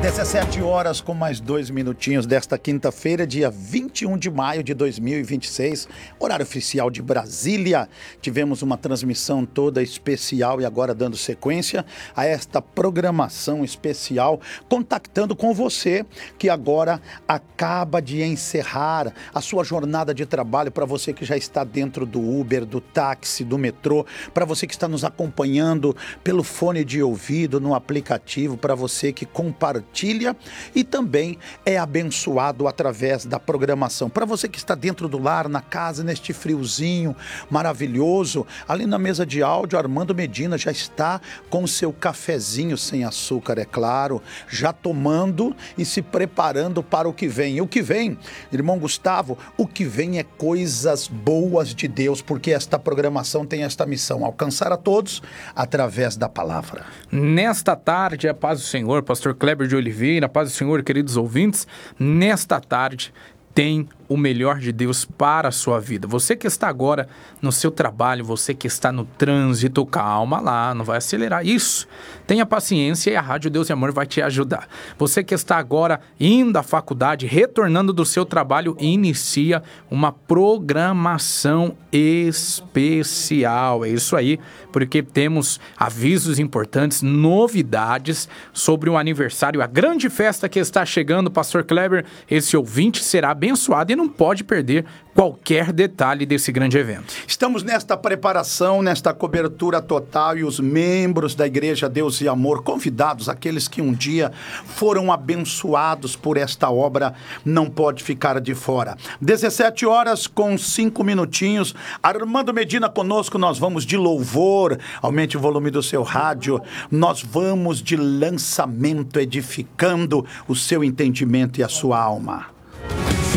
17 horas com mais 2 minutinhos desta quinta-feira, dia 21 de maio de 2026, horário oficial de Brasília. Tivemos uma transmissão toda especial e agora dando sequência a esta programação especial, contactando com você que agora acaba de encerrar a sua jornada de trabalho, para você que já está dentro do Uber, do táxi, do metrô, para você que está nos acompanhando pelo fone de ouvido, no aplicativo, para você que compartilha e também é abençoado através da programação. Para você que está dentro do lar, na casa, neste friozinho maravilhoso, ali na mesa de áudio, Armando Medina já está com o seu cafezinho sem açúcar, é claro, já tomando e se preparando para o que vem. E o que vem, irmão Gustavo, o que vem é coisas boas de Deus, porque esta programação tem esta missão, alcançar a todos através da palavra. Nesta tarde, a paz do Senhor, pastor Kleber de Oliveira, a paz do Senhor, queridos ouvintes, nesta tarde tem o melhor de Deus para a sua vida. Você que está agora no seu trabalho, você que está no trânsito, calma lá, não vai acelerar. Isso, tenha paciência e a Rádio Deus e Amor vai te ajudar. Você que está agora indo à faculdade, retornando do seu trabalho, inicia uma programação especial. É isso aí, porque temos avisos importantes, novidades sobre o aniversário, a grande festa que está chegando. Pastor Kleber, esse ouvinte será abençoado e não pode perder qualquer detalhe desse grande evento. Estamos nesta preparação, nesta cobertura total, e os membros da Igreja Deus e Amor, convidados, aqueles que um dia foram abençoados por esta obra, não pode ficar de fora. 17 horas com 5 minutinhos, Armando Medina conosco, nós vamos de louvor, aumente o volume do seu rádio, nós vamos de lançamento, edificando o seu entendimento e a sua alma.